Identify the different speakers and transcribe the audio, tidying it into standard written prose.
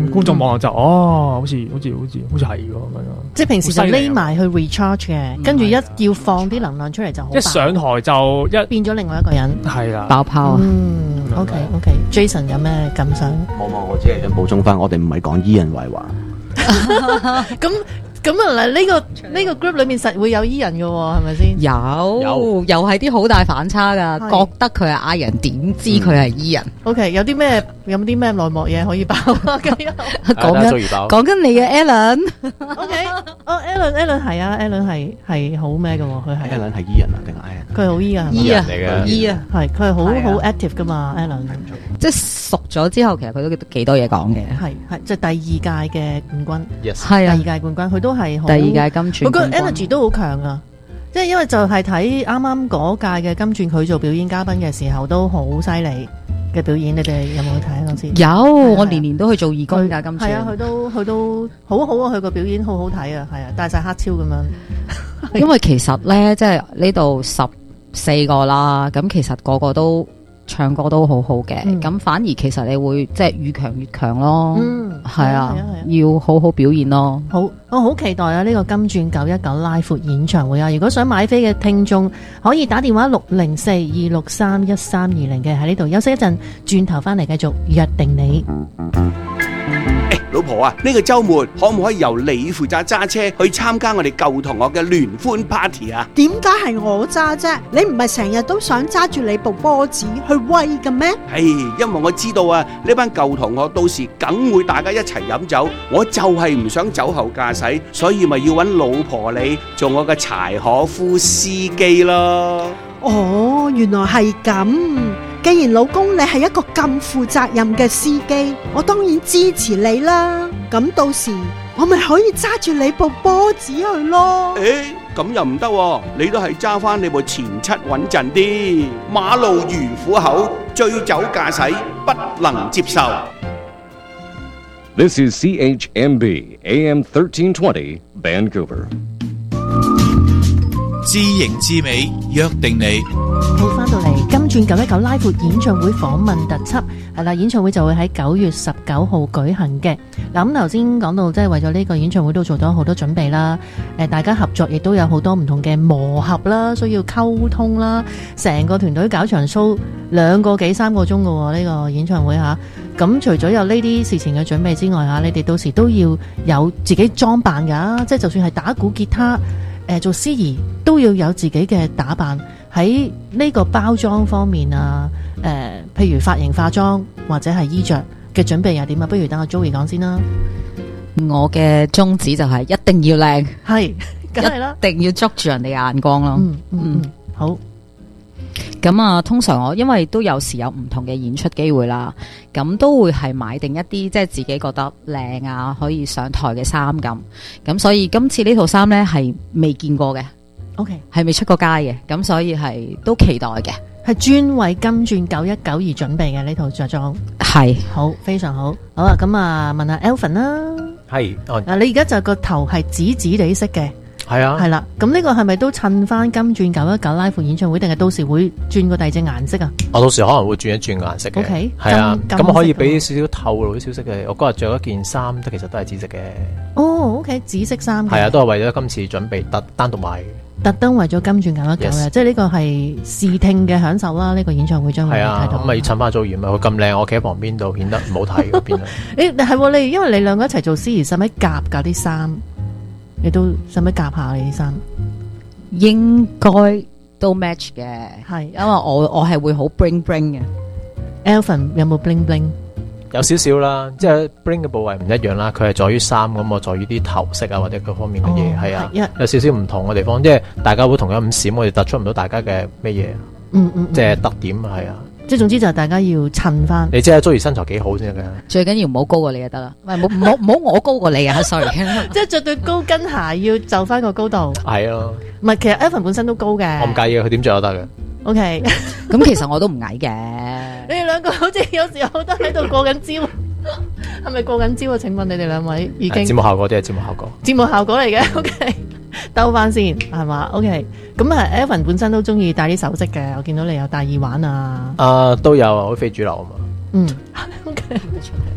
Speaker 1: 咁觀眾望就好似係喎咁樣。
Speaker 2: 即係平時就匿埋去 recharge 嘅，跟住一要放啲能量出嚟就好。
Speaker 1: 一上台就
Speaker 2: 變咗另外一個人，
Speaker 1: 係啦，
Speaker 3: 爆泡。
Speaker 2: OK，Jason 有咩感想？
Speaker 4: 冇，我只係想補充翻，我哋唔係講伊人壞話。
Speaker 2: 咁啊，呢個 group 裏面實會有 E 人嘅喎，係咪先？
Speaker 3: 又係啲好大反差噶，覺得佢係 I 人，點知佢係 E 人
Speaker 2: ？OK，有啲咩內幕嘢可以爆啊？
Speaker 3: 講緊你嘅 Alan。OK，
Speaker 2: Alan 係啊 ，Alan 係好咩嘅喎？佢係
Speaker 4: Alan 係 E 人啊定係 I 人？
Speaker 2: 佢係好 E 啊
Speaker 3: ，E 啊
Speaker 1: 嚟嘅
Speaker 2: ，E 啊，係佢係好 active 噶嘛 ，Alan。
Speaker 3: 即係熟咗之後，其實佢都幾多嘢講嘅。
Speaker 2: 係即係第二屆嘅冠軍。
Speaker 1: Yes，
Speaker 3: 係啊，
Speaker 2: 第二屆冠軍，佢都係好。
Speaker 3: 第二屆金鑽，
Speaker 2: 佢個 energy 都好強啊！即係因為就係睇啱啱嗰屆嘅金鑽，佢做表演嘉賓嘅時候都好犀利嘅表演。你哋有冇去睇啊？嗰次
Speaker 3: 有，我年年都去做義工㗎。金鑽
Speaker 2: 係啊，佢都好好啊！佢個表演好好睇啊！係啊，戴晒黑超咁樣。
Speaker 3: 因為其實咧，即係呢度14個啦，咁其實個個都唱歌都好好嘅，咁反而其實你會即係越強越強咯，係啊，要好好表現咯。
Speaker 2: 好，我好期待啊！呢個金鑽919拉闊演唱會啊！如果想買飛嘅聽眾，可以打電話604-263-1320嘅，喺呢度休息一陣，轉頭翻嚟繼續約定你。
Speaker 5: 老婆啊，呢個週末可唔可以由你負責揸車去參加我哋舊同學嘅聯歡 party 啊？
Speaker 6: 點解係我揸啫？你唔係成日都想揸住你部波子去威嘅咩？
Speaker 5: 因為我知道啊，呢班舊同學到時梗會大家一齊飲酒，我就係唔想酒後駕駛，所以咪要揾老婆你做我嘅柴可夫司機咯。
Speaker 6: 哦，原來係咁。既然老公你係一個咁負責任嘅司機，我當然支持你啦。咁到時我咪可以揸住你部波子去咯。
Speaker 5: 咁又唔得喎，你都係揸翻你部前七穩陣啲。馬路如虎口，醉酒駕駛不能接受。
Speaker 7: This is CHMB AM 1320 Vancouver。
Speaker 8: 知型知美，約定你。
Speaker 2: 好，翻到嚟金鑽919拉闊演唱會訪問特輯，係啦，演唱會就會喺9月19號舉行嘅。嗱，咁頭先講到，即係為咗呢個演唱會都做咗好多準備啦。大家合作亦都有好多唔同嘅磨合啦，需要溝通啦。成個團隊搞場 show 2個幾3個鐘嘅喎，呢個演唱會嚇。咁除咗有呢啲事情嘅準備之外嚇，你哋到時都要有自己裝扮㗎，即係就算係打鼓、吉他。做司儀都要有自己嘅打扮，喺呢個包裝方面啊，譬如髮型、化妝或者係衣着嘅準備又點啊？不如等阿 Joey 講先啦。
Speaker 3: 我嘅宗旨就係一定要靚，
Speaker 2: 係，梗係啦，
Speaker 3: 一定要捉住人哋嘅眼光咯。
Speaker 2: 好。
Speaker 3: 咁啊，通常我因為都有時有唔同嘅演出機會啦，咁都會係買定一啲即係自己覺得靚啊，可以上台嘅衫咁。咁所以今次呢套衫呢係未見過嘅
Speaker 2: ，OK，
Speaker 3: 係未出過街嘅，咁所以係都期待嘅。
Speaker 2: 係專為金鑽919而準備嘅呢套着裝，
Speaker 3: 係
Speaker 2: 好，非常好。好啊，咁啊問下 Alvin 啦，
Speaker 1: 係
Speaker 2: 你而家就個頭係紫紫地色嘅。
Speaker 1: 係啊，
Speaker 2: 係啦，咁呢個係咪都襯翻金鑽919拉闊演唱會，定係到時會轉個第二隻顏色啊？
Speaker 1: 我到時可能會轉一轉個顏色嘅。
Speaker 2: OK，
Speaker 1: 係啊，咁可以俾少少透露啲消息嘅。我嗰日着一件衫，其實都係紫色嘅。
Speaker 2: 哦 ，OK， 紫色衫。
Speaker 1: 係啊，都係為咗今次準備單獨買嘅。
Speaker 2: 特登為咗金鑽919嘅，
Speaker 1: Yes，
Speaker 2: 即係呢個係視聽嘅享受啦。呢個演唱會將會睇到。
Speaker 1: 咁咪襯翻組員咪佢咁靚，我企喺旁邊度顯得唔好睇嗰邊啊。
Speaker 2: 係你，因為你兩個一齊做司儀，使唔使夾㗎啲衫？你都使唔使夾下你啲衫？
Speaker 3: 應該都 match 嘅，
Speaker 2: 係，
Speaker 3: 因為我係會好 bling bling 嘅。
Speaker 2: Alvin 有冇 bling bling？
Speaker 1: 有少少啦，即係 bling 嘅部位唔一樣啦。佢係在於衫，咁我在於啲頭飾啊或者各方面嘅嘢，係啊，有少少唔同嘅地方。即係大家會同樣咁閃，我哋突出唔到大家嘅咩嘢。即係特點係啊。
Speaker 2: 即係總之就係大家要襯翻。
Speaker 1: 你知阿 Joey 身材幾好先得嘅。
Speaker 3: 最緊要唔好高過你就得啦。唔好我高過你啊 ！sorry。
Speaker 2: 即係着對高跟鞋要就翻個高度。
Speaker 1: 係啊。
Speaker 2: 唔係，其實 Alvin 本身都高嘅。
Speaker 1: 我唔介意佢點着都得嘅。
Speaker 2: OK。
Speaker 3: 咁其實我都唔矮嘅。
Speaker 2: 你哋兩個好似有時候都喺度過緊招，係咪過緊招啊？請問你哋兩位已經
Speaker 1: 節目效果即係節目效果。節
Speaker 2: 目效果嚟嘅 ，OK。兜翻先係嘛 ？OK。咁啊 ，Alvin 本身都中意戴啲首飾嘅，我見到你有戴耳環啊。
Speaker 1: 都有，好非主流啊嘛。
Speaker 2: OK。